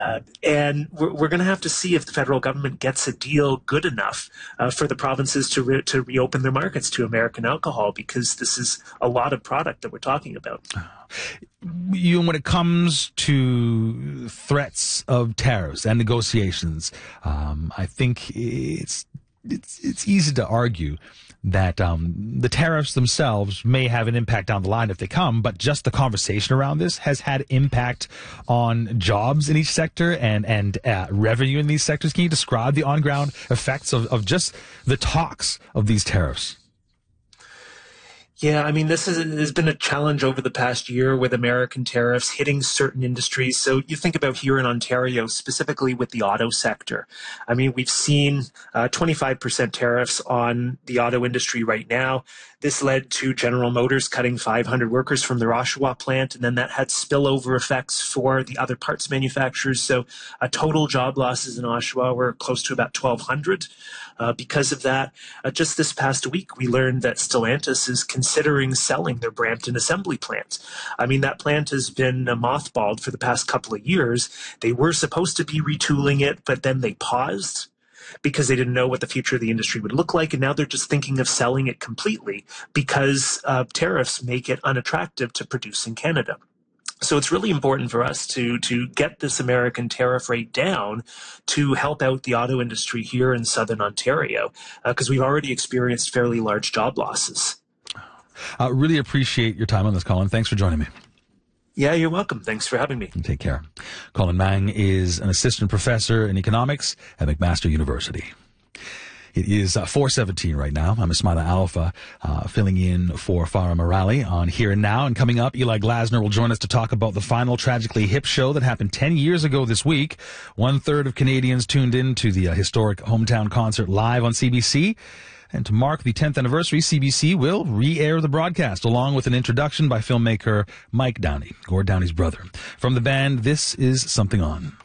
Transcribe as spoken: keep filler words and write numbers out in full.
Uh, and we're, we're going to have to see if the federal government gets a deal good enough uh, for the provinces to re- to reopen their markets to American alcohol, because this is a lot of product that we're talking about. You, when it comes to threats of tariffs and negotiations, um, I think it's it's it's easy to argue that um, the tariffs themselves may have an impact down the line if they come, but just the conversation around this has had impact on jobs in each sector and, and uh, revenue in these sectors. Can you describe the on-ground effects of, of just the talks of these tariffs? Yeah, I mean, this is, has been a challenge over the past year with American tariffs hitting certain industries. So you think about here in Ontario, specifically with the auto sector. I mean, we've seen uh, twenty-five percent tariffs on the auto industry right now. This led to General Motors cutting five hundred workers from their Oshawa plant, and then that had spillover effects for the other parts manufacturers. So uh, total job losses in Oshawa were close to about twelve hundred. Uh, because of that, uh, just this past week, we learned that Stellantis is considering selling their Brampton assembly plant. I mean, that plant has been uh, mothballed for the past couple of years. They were supposed to be retooling it, but then they paused because they didn't know what the future of the industry would look like. And now they're just thinking of selling it completely because uh, tariffs make it unattractive to produce in Canada. So it's really important for us to to get this American tariff rate down to help out the auto industry here in Southern Ontario, because uh, we've already experienced fairly large job losses. Uh, really appreciate your time on this, Colin. Thanks for joining me. Yeah, you're welcome. Thanks for having me. Take care. Colin Mang is an assistant professor in economics at McMaster University. It is uh, four seventeen right now. I'm Ismaila Alfa, uh, filling in for Farah Morali on Here and Now. And coming up, Eli Glasner will join us to talk about the final Tragically Hip show that happened ten years ago this week. One third of Canadians tuned in to the uh, historic hometown concert live on C B C. And to mark the tenth anniversary, C B C will re-air the broadcast, along with an introduction by filmmaker Mike Downey, Gord Downey's brother. From the band, this is Something On.